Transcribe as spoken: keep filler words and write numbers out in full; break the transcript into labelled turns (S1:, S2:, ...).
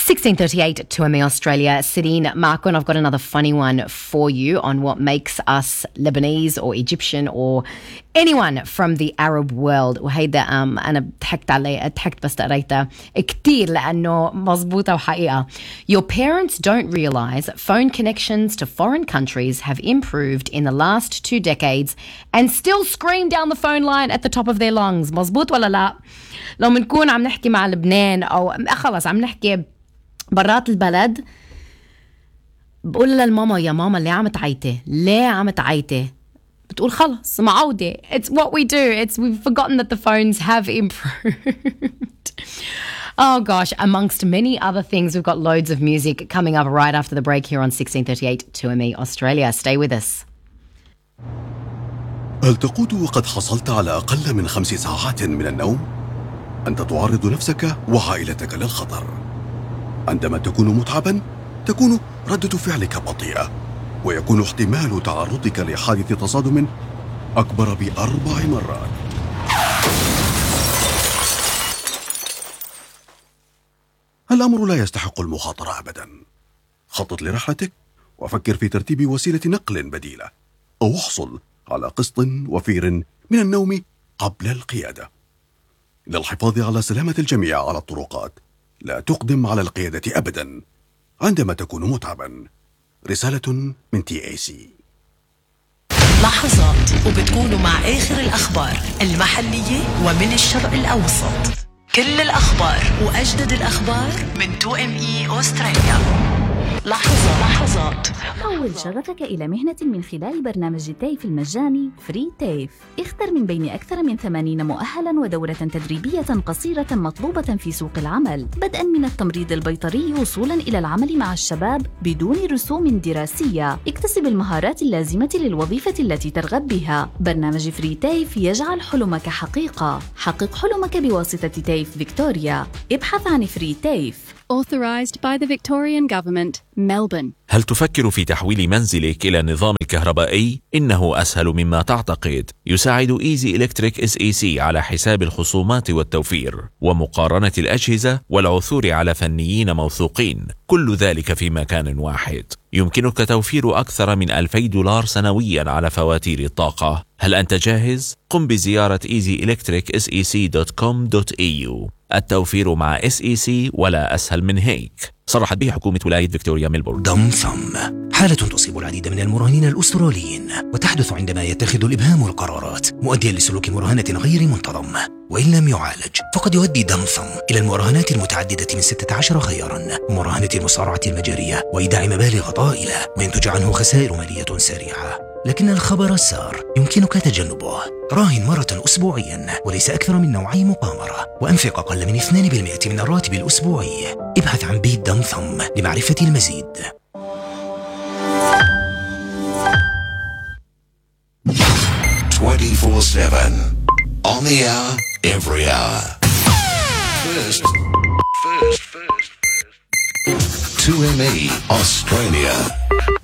S1: sixteen thirty-eight to M E Australia. Sidine, Marco, and I've got another funny one for you on what makes us Lebanese or Egyptian or anyone from the Arab world. وهيدا um, أنا ضحكت عليه ضحكت بس قريتها كتير لأنه مزبوطة وحقيقة. Your parents don't realise phone connections to foreign countries have improved in the last two decades and still scream down the phone line at the top of their lungs. مزبوط ولا لا؟ لو منكون عم نحكي مع لبنان أو خلص عم نحكي برات البلد بقول للماما يا ماما ليه عم تعيطي ليه عم تعيطي بتقول خلص معودة. It's what we do. It's we've forgotten that the phones have improved. Oh gosh, amongst many other things, we've got loads of music coming up right after the break here on sixteen thirty-eight two M E Australia. Stay with us.
S2: هل تقود وقد حصلت على أقل من خمس ساعات من النوم؟ أنت تعرض نفسك وعائلتك للخطر. عندما تكون متعبا تكون ردة فعلك بطيئة ويكون احتمال تعرضك لحادث تصادم أكبر بأربع مرات. الأمر لا يستحق المخاطرة أبدا. خطط لرحلتك وفكر في ترتيب وسيلة نقل بديلة أو احصل على قسط وفير من النوم قبل القيادة. للحفاظ على سلامة الجميع على الطرقات لا تقدم على القيادة أبدا عندما تكون متعبا. رسالة من تي اي سي.
S3: لحظات وبتكونوا مع آخر الأخبار المحلية ومن الشرق الأوسط. كل الأخبار وأجدد الأخبار من تو إم إي أستراليا. لحظة لحظات.
S4: حول شغفك إلى مهنة من خلال برنامج تيف المجاني فري تيف. اختر من بين أكثر من ثمانين مؤهلا ودورة تدريبية قصيرة مطلوبة في سوق العمل، بدءا من التمريض البيطري وصولا إلى العمل مع الشباب بدون رسوم دراسية. اكتسب المهارات اللازمة للوظيفة التي ترغب بها. برنامج فري تيف يجعل حلمك حقيقة. حقق حلمك بواسطة تيف فيكتوريا. ابحث عن فري تيف.
S5: Authorised by the Victorian Government, Melbourne.
S6: هل تفكر في تحويل منزلك إلى النظام الكهربائي؟ إنه أسهل مما تعتقد. يساعد إيزي إلكتريك إس إي سي على حساب الخصومات والتوفير ومقارنة الأجهزة والعثور على فنيين موثوقين، كل ذلك في مكان واحد. يمكنك توفير أكثر من ألفي دولار سنويا على فواتير الطاقة. هل أنت جاهز؟ قم بزيارة إيزي إلكتريك إس إي سي دوت كوم دوت إي يو. التوفير مع إس إي سي ولا أسهل من هيك. صرحت به حكومة ولاية فيكتوريا ميلبورن.
S7: ضمثم حالة تصيب العديد من المراهنين الأستراليين، وتحدث عندما يتخذ الإبهام القرارات مؤديا لسلوك مراهنة غير منتظم. وإن لم يعالج فقد يؤدي ضمثم إلى المراهنات المتعددة من ستة عشر خيارا، ومراهنة المصارعة المجارية، وإيداع مبالغ طائلة، وينتج عنه خسائر مالية سريعة. لكن الخبر السار يمكنك تجنبه. راهن مرة أسبوعيا وليس أكثر من نوعي مقامرة، وأنفق أقل من اثنين بالمئة من الراتب الأسبوعي. ابحث عن بيت ضمثم لمعرفة المزيد.
S8: twenty-four seven on the hour, every hour. First, first, first, first. two M E Australia.